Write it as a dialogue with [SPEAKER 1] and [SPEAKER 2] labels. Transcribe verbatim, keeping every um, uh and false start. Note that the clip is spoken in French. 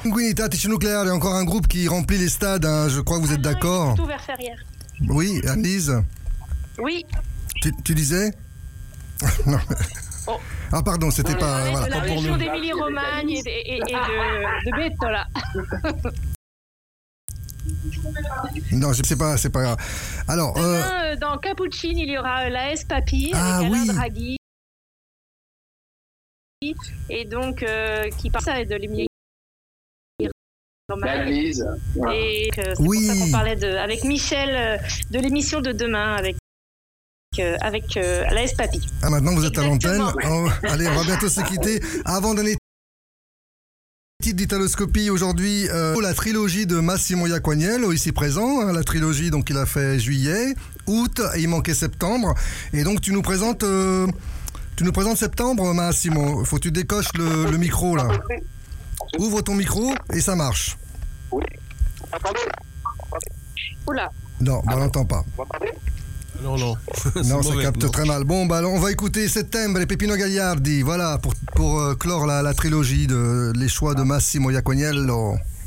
[SPEAKER 1] Sanguini Tattici Nucleare est encore un groupe qui remplit les stades, hein. Je crois que vous êtes
[SPEAKER 2] Ah non,
[SPEAKER 1] d'accord.
[SPEAKER 2] Tout vers Ferrières.
[SPEAKER 1] Oui, Annelise,
[SPEAKER 2] Oui.
[SPEAKER 1] tu, tu disais Non.
[SPEAKER 2] Oh.
[SPEAKER 1] Ah pardon, c'était
[SPEAKER 2] On
[SPEAKER 1] pas...
[SPEAKER 2] est
[SPEAKER 1] Voilà.
[SPEAKER 2] de la
[SPEAKER 1] pas pour
[SPEAKER 2] région
[SPEAKER 1] nous.
[SPEAKER 2] d'Émilie-Romagne et, et- et de, de Bettola.
[SPEAKER 1] Non, c'est pas, c'est pas grave. Alors, euh,
[SPEAKER 2] Demain, euh, dans Capucine, il y aura euh, la S Papy
[SPEAKER 1] Ah,
[SPEAKER 2] avec Alain
[SPEAKER 1] oui.
[SPEAKER 2] Draghi. Et donc, euh, qui parle ça de l'émission.
[SPEAKER 3] L'Anise.
[SPEAKER 2] Et euh, c'est
[SPEAKER 1] Oui.
[SPEAKER 2] pour ça qu'on parlait de, avec Michel euh, de l'émission de demain avec, euh, avec euh, la S Papy.
[SPEAKER 1] ah, maintenant vous êtes à l'antenne.
[SPEAKER 2] Exactement.
[SPEAKER 1] Oh, allez, on va bientôt se quitter. Avant d'un titre d'Italoscopie aujourd'hui, euh, la trilogie de Massimo Iacognello, ici présent. Hein, la trilogie, donc il a fait juillet, août, et il manquait septembre. Et donc tu nous présentes, euh, tu nous présentes septembre, Massimo. Faut que tu décoches le, le micro là. Ouvre ton micro et ça marche.
[SPEAKER 3] Oui. Attendez.
[SPEAKER 2] Oula.
[SPEAKER 1] Non, bah, on n'entend pas.
[SPEAKER 3] Vous m'entendez?
[SPEAKER 4] Non, non.
[SPEAKER 1] Non,
[SPEAKER 4] C'est
[SPEAKER 1] ça
[SPEAKER 4] mauvais,
[SPEAKER 1] capte
[SPEAKER 4] non.
[SPEAKER 1] très mal. Bon, bah alors on va écouter Settembre et Peppino Gagliardi. Voilà, pour, pour euh, clore la, la trilogie de Les choix de Massimo Iacognello.